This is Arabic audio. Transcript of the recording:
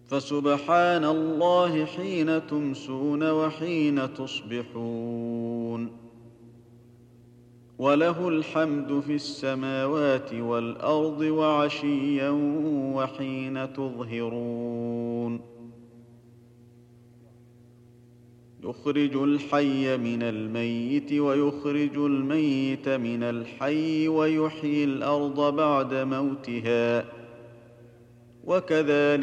فسبحان الله حين تمسون وحين تصبحون وله الحمد في السماوات والأرض وعشيا وحين تظهرون يخرج الحي من الميت ويخرج الميت من الحي ويحيي الأرض بعد موتها وكذلك